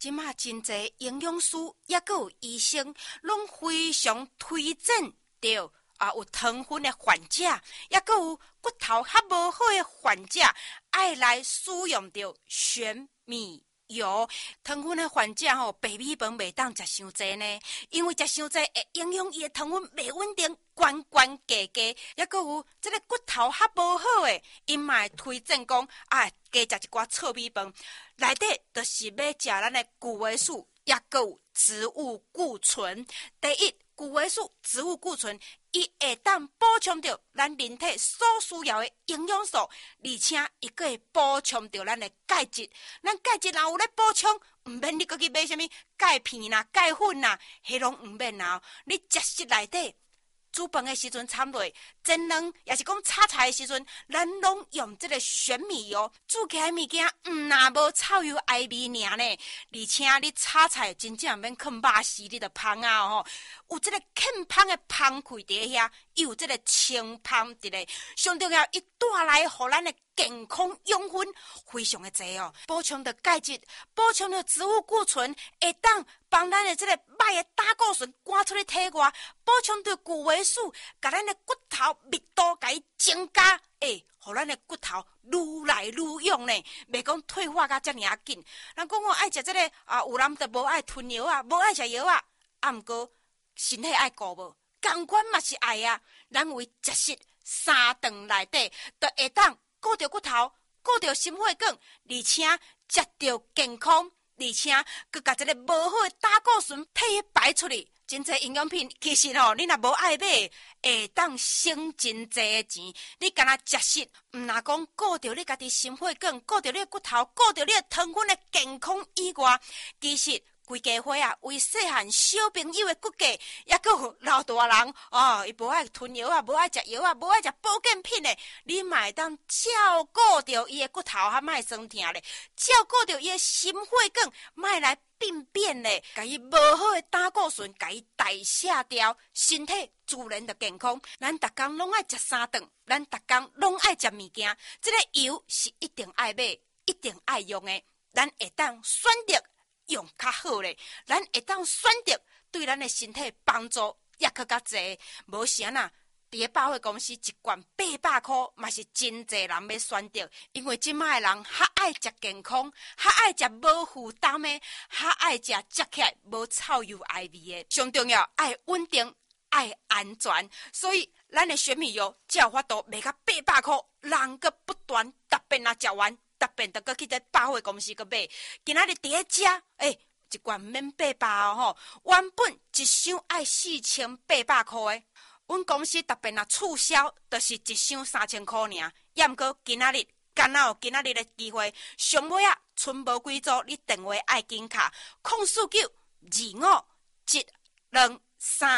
即马真侪营养师也阁有医生，拢非常推荐着有糖分的患者，也阁有骨头较无好的患者，爱来使用着玄米油。糖分的患者白米饭袂当食伤济呢，因为食伤济会影响伊的糖分袂稳定，悬悬低低。也阁有这个骨头较无好的，因嘛会推荐讲加食一寡糙米饭，内底就是要食咱的谷维素，也阁有植物固醇。第一，谷维素、植物固醇，伊会当补充着咱人体所需要的营养素，而且伊阁会补充着咱的钙质。咱钙质若有咧补充，毋免你阁去买啥物钙片啦、钙粉啦，迄拢毋免啦。你食食内底煮饭的时阵掺落，煎卵也是讲炒菜的时阵，咱拢用这个玄米油煮起来物件，若无臭油爱味尔呢。而且你炒菜真正免放肉丝，你着芳啊吼，有这个欠芳的芳气伫遐，又有这个清芳伫咧。上重要，伊带来互咱的健康养分非常的济哦，补充的钙质，补充的植物固醇，会当帮咱的这个歹的胆固醇赶出去体外，补充的谷维素，甲咱的骨头密度甲伊增加，互咱的骨头愈来愈勇呢，袂讲退化甲遮尔啊紧。人讲爱食这个有人就无爱吞药啊，无爱食药啊，毋过身体爱顾无，同款嘛是爱啊。咱为食食3顿内底，就会当顾着骨头，顾着心血管，而且食着健康，而且佮甲这个无好的胆固醇体排出去。真侪营养品，其实你若无爱买，会当省真侪的钱。你干那食食，毋若讲顾着你家己心血管，顾着你的骨头，顾着你的糖分的健康以外，其实规家伙啊，为细汉小朋友的骨骼，也阁有老大人伊无爱吞药啊，无爱食药啊，无爱食保健品的，你嘛会当照顾着伊的骨头较莫酸痛咧，照顾着伊的心血管莫来病变咧，甲伊无好的胆固醇，甲伊代谢掉，身体自然就健康。咱逐工拢爱食3顿，咱逐工拢爱食物件，这个油是一定爱买，一定爱用的，咱会当选择用较好咧，咱会当选择对咱的身体帮助也搁较济。无啥呐，伫个百货公司一罐800块，嘛是真济人要选择，因为即卖的人较爱食健康，较爱食无负担的，较爱食食起来无臭油爱味的。上重要爱稳定，爱安全，所以咱的玄米油才有法度卖到800块，人搁不断特别若食完。特别就搁去在百货公司搁买，今仔日伫咧食，一罐免800哦吼，原本一箱爱4800块的，阮公司特别若促销，就是一箱3000块尔。也毋过今仔日敢若有今仔日的机会，上尾啊，剩无几组，你电话爱紧卡，04925123。